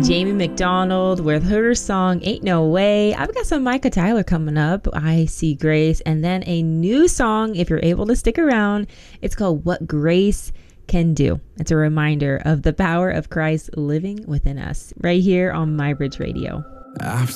Jamie McDonald with her song Ain't No Way. I've got some Micah Tyler coming up, I See Grace, and then a new song, if you're able to stick around. It's called What Grace Can Do. It's a reminder of the power of Christ living within us right here on MyBridge Radio. I've